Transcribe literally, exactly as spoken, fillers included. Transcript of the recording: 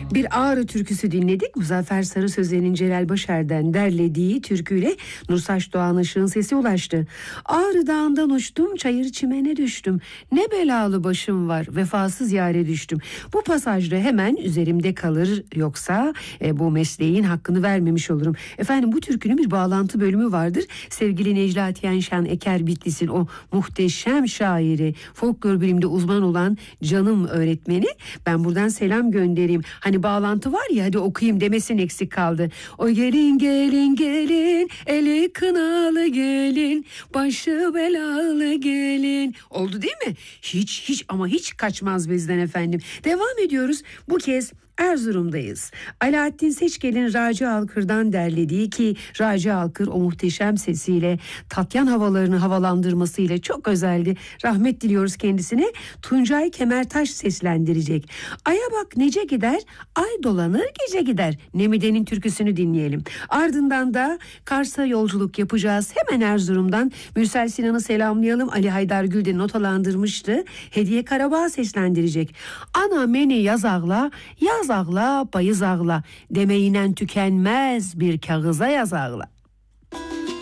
Bir Ağrı türküsü dinledik. Muzaffer Sarı Sözen'in Celal Başar'dan derlediği türküyle Nursaç Doğan Işık'ın sesi ulaştı. Ağrı Dağı'ndan uçtum, çayır çimene düştüm. Ne belalı başım var, vefasız yâre düştüm. Bu pasajda hemen üzerimde kalır, yoksa e, bu mesleğin hakkını vermemiş olurum. Efendim, bu türkünün bir bağlantı bölümü vardır. Sevgili Necla Tiyenşan Eker Bitlis'in o muhteşem şairi, folklor bilimde uzman olan canım öğretmeni. Ben buradan selam göndereyim. Hani bağlantı var ya, hadi okuyayım demesin eksik kaldı. O gelin gelin gelin, eli kınalı gelin, başı belalı gelin. Oldu değil mi? Hiç hiç ama hiç kaçmaz bizden efendim. Devam ediyoruz. Bu kez Erzurum'dayız. Alaaddin Seçkel'in Raci Alkır'dan derlediği, ki Raci Alkır o muhteşem sesiyle, Tatyan havalarını havalandırmasıyla çok özeldi. Rahmet diliyoruz kendisine. Tuncay Kemertaş seslendirecek. Ay'a bak nece gider, ay dolanır gece gider. Nemide'nin türküsünü dinleyelim. Ardından da Kars'a yolculuk yapacağız. Hemen Erzurum'dan Mürsel Sinan'ı selamlayalım. Ali Haydar Gül de notalandırmıştı. Hediye Karabağ seslendirecek. Ana meni yazağla, yaz ağla, bayız ağla, demeyle tükenmez bir kağıza yazağla.